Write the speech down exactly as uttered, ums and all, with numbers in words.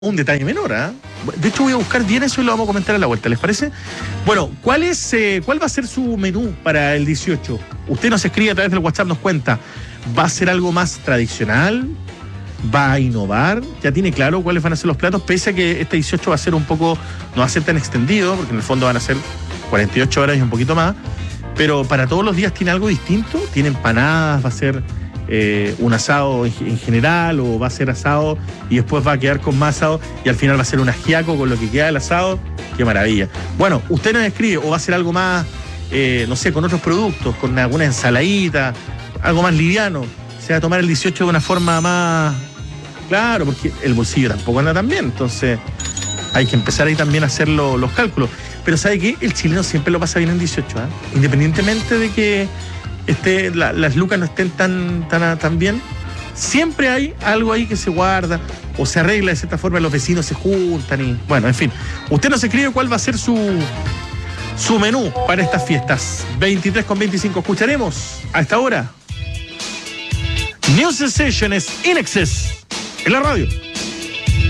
un detalle menor, ¿eh? De hecho, voy a buscar bien eso y lo vamos a comentar a la vuelta, ¿les parece? Bueno, ¿cuál es, eh, cuál va a ser su menú para el dieciocho? Usted nos escribe a través del WhatsApp, nos cuenta. ¿Va a ser algo más tradicional? ¿Va a innovar? ¿Ya tiene claro cuáles van a ser los platos? Pese a que este dieciocho va a ser un poco, no va a ser tan extendido, porque en el fondo van a ser cuarenta y ocho horas y un poquito más. Pero para todos los días tiene algo distinto. Tiene empanadas, va a ser eh, un asado en, en general, o va a ser asado y después va a quedar con más asado y al final va a ser un ajiaco con lo que queda del asado. ¡Qué maravilla! Bueno, usted nos escribe, o va a ser algo más, eh, no sé, con otros productos, con alguna ensaladita, algo más liviano. Se va a tomar el dieciocho de una forma más... Claro, porque el bolsillo tampoco anda tan bien, entonces hay que empezar ahí también a hacer lo, los cálculos. Pero ¿sabe qué? El chileno siempre lo pasa bien en dieciocho, ¿eh? Independientemente de que esté, la, las lucas no estén tan, tan, tan bien, siempre hay algo ahí que se guarda o se arregla de cierta forma, los vecinos se juntan y... Bueno, en fin, usted nos escribe cuál va a ser su, su menú para estas fiestas. veintitrés con veinticinco, escucharemos a esta hora New Sensations In Excess en la radio.